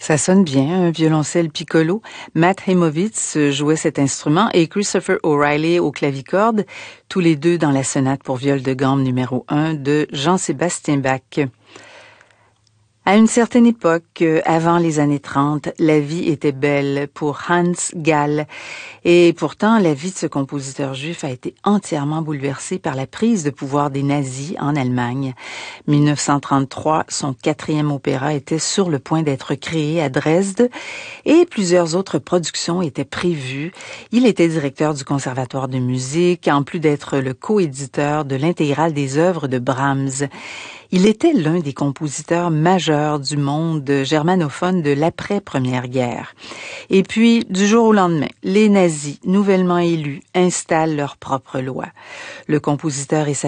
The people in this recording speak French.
Ça sonne bien, un violoncelle piccolo. Matt Heimowitz jouait cet instrument et Christopher O'Reilly au clavicorde, tous les deux dans la sonate pour viol de gamme numéro 1 de Jean-Sébastien Bach. À une certaine époque, avant les années 30, la vie était belle pour Hans Gall. Et pourtant, la vie de ce compositeur juif a été entièrement bouleversée par la prise de pouvoir des nazis en Allemagne. 1933, son 4e opéra était sur le point d'être créé à Dresde et plusieurs autres productions étaient prévues. Il était directeur du Conservatoire de musique, en plus d'être le coéditeur de l'intégrale des œuvres de Brahms. Il était l'un des compositeurs majeurs du monde germanophone de l'après-Première Guerre. Et puis, du jour au lendemain, les nazis, nouvellement élus, installent leurs propres lois. Le compositeur et sa